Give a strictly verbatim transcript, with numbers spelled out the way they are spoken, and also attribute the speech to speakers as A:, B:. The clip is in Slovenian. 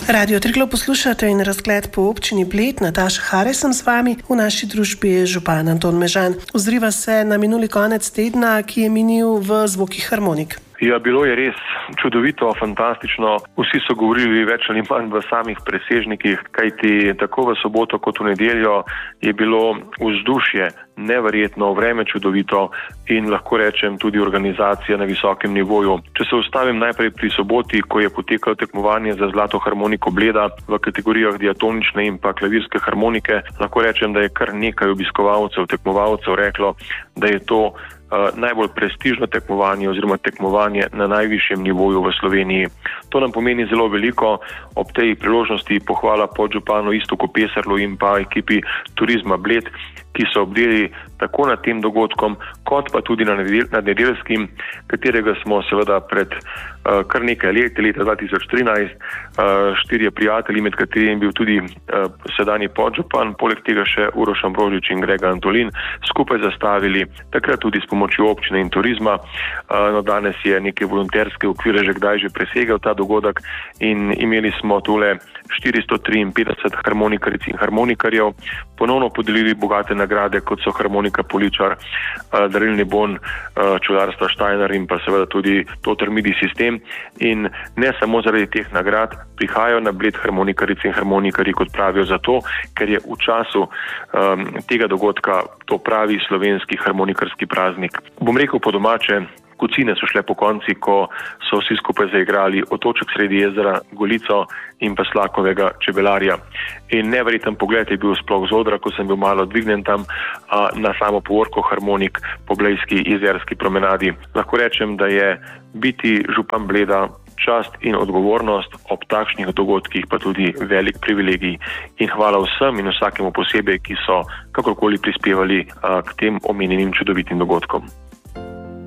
A: Radio Triglav poslušate in razgled po občini Bled. Nataša Hare sem z vami, v naši družbi je župan Anton Mežan. Ozriva se na minuli konec tedna, ki je minil v zvokih harmonik.
B: Ja, bilo je res čudovito, fantastično. Vsi so govorili več ali manj v samih presežnikih, kajti tako v soboto kot v nedeljo je bilo vzdušje neverjetno, vreme čudovito in lahko rečem tudi organizacija na visokem nivoju. Če se ustavim najprej pri soboti, ko je potekalo tekmovanje za zlato harmoniko Bleda v kategorijah diatonične in pa klavirske harmonike, lahko rečem, da je kar nekaj obiskovalcev, tekmovalcev reklo, da je to Uh, najbolj prestižno tekmovanje oziroma tekmovanje na najvišjem nivoju v Sloveniji. To nam pomeni zelo veliko. Ob tej priložnosti pohvala podžupanu Iztoku Pesarlu in pa ekipi Turizma Bled, ki so obdeli tako nad tem dogodkom, kot pa tudi nad nedeljskim, katerega smo seveda pred uh, kar nekaj let, leta dva tisoč trinajst, uh, štirje prijatelji, med katerimi bil tudi uh, sedanji podžupan, poleg tega še Uroš Ambrožič in Grega Antolin, skupaj zastavili, takrat tudi s pomočjo občine in turizma. Uh, no, danes je neke volonterske okvire že kdaj že presegel ta dogodek in imeli smo tule štiristo triinpetdeset harmonikaric in harmonikarjev, ponovno podelili bogate nagrade, kot so harmonika Poličar, darilni bon čudarstva Štajner in pa seveda tudi Toter Midi sistem. In ne samo zaradi teh nagrad prihajajo na Bled harmonikarice in harmonikarji, kot pravijo, zato, ker je v času um, tega dogodka to pravi slovenski harmonikarski praznik. Bom rekel po domače, kocine so šle po konci, ko so vsi skupaj zaigrali Otoček sredi jezera, Golico in pa Slakovega čebelarja. In neverjeten pogled je bil sploh z odra, ko sem bil malo dvignen tam a, na samo povorko harmonik po Blejski jezerski promenadi. Lahko rečem, da je biti župan Bleda čast in odgovornost, ob takšnih dogodkih pa tudi velik privilegij. In hvala vsem in vsakemu posebej, ki so kakorkoli prispevali a, k tem omenjenim čudovitim dogodkom.